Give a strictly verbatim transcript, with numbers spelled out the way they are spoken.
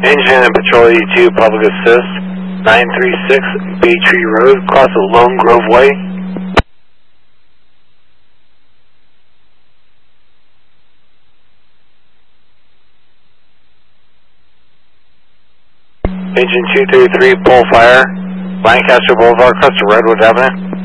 Engine and Patrol E two, Public Assist, nine three six Bay Tree Road, across the Lone Grove Way. Engine two thirty-three, Pole Fire, Lancaster Boulevard, across to Redwood Avenue.